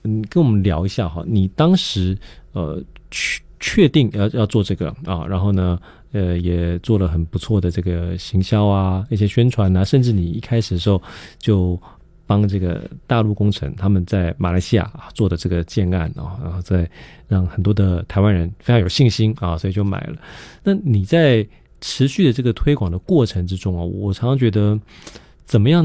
跟我们聊一下哈，你当时确定要做这个啊，然后呢也做了很不错的这个行销啊，一些宣传啊，甚至你一开始的时候就帮这个大陆工程他们在马来西亚做的这个建案啊，然后再让很多的台湾人非常有信心啊，所以就买了。那你在持续的这个推广的过程之中啊，我常常觉得怎么样